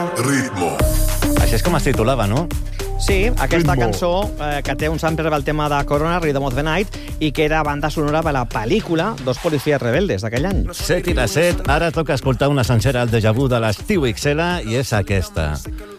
Ritmo. Així és com es titulava, no? Sí, aquesta Ritmo. cançó que té un sample pel tema de Corona, Rhythm of the Night, i que era banda sonora per la pel·lícula Dos policías rebeldes d'aquell any. 7 i les 7, ara toca escoltar una sencera al déjà vu de l'Estiu XL i és aquesta.